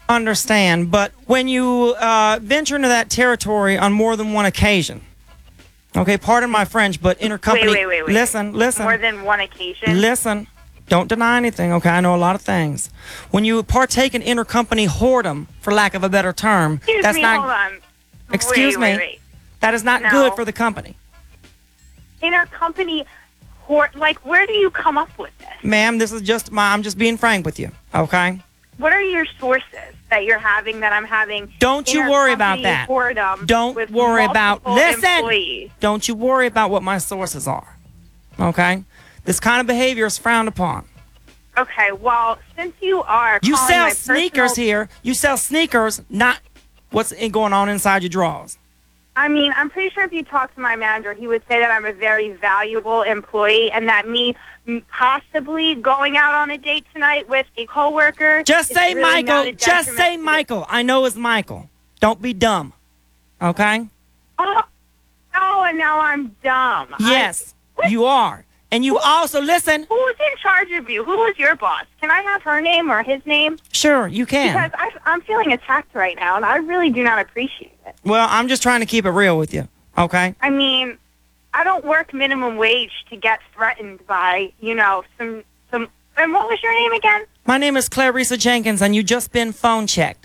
understand, but when you venture into that territory on more than one occasion, okay, pardon my French, but intercompany. Wait. Listen. More than one occasion? Listen. Don't deny anything, okay? I know a lot of things. When you partake in intercompany whoredom, for lack of a better term, Hold on. Excuse me. Wait. That is not good for the company. Intercompany, where do you come up with this? Ma'am, this is I'm just being frank with you, okay? What are your sources that you're having that I'm having? Don't you worry about that. Don't worry about, employees. Don't you worry about what my sources are, okay? This kind of behavior is frowned upon. Okay, well, since you are You sell sneakers here. You sell sneakers, not what's going on inside your drawers. I mean, I'm pretty sure if you talk to my manager, he would say that I'm a very valuable employee and that me possibly going out on a date tonight with a coworker. Just say really Michael. Just say Michael. I know it's Michael. Don't be dumb. Okay? Oh, and now I'm dumb. Yes, you are. And you also, listen. Who's in charge of you? Who is your boss? Can I have her name or his name? Sure, you can. Because I'm feeling attacked right now, and I really do not appreciate it. Well, I'm just trying to keep it real with you, okay? I mean, I don't work minimum wage to get threatened by, some. And what was your name again? My name is Clarissa Jenkins, and you just been phone checked.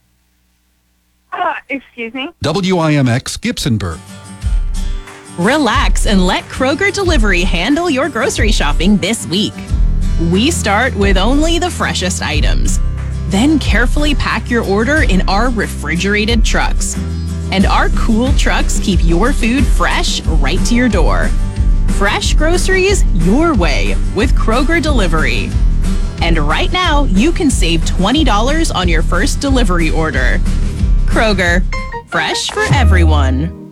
Excuse me? WIMX Gibsonburg. Relax and let Kroger Delivery handle your grocery shopping this week. We start with only the freshest items. Then carefully pack your order in our refrigerated trucks. And our cool trucks keep your food fresh right to your door. Fresh groceries your way with Kroger Delivery. And right now, you can save $20 on your first delivery order. Kroger, fresh for everyone.